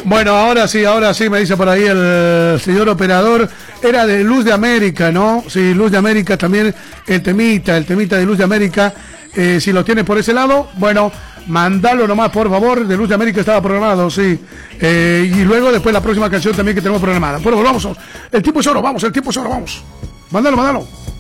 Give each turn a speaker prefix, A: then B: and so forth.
A: Bueno, ahora sí, me dice por ahí el señor operador, era de Luz de América, ¿no? Sí, Luz de América también, el temita de Luz de América, si lo tienes por ese lado, bueno, mandalo nomás, por favor, de Luz de América estaba programado, sí, y luego después la próxima canción también que tenemos programada. Bueno, vamos, el tiempo es oro, vamos, mandalo.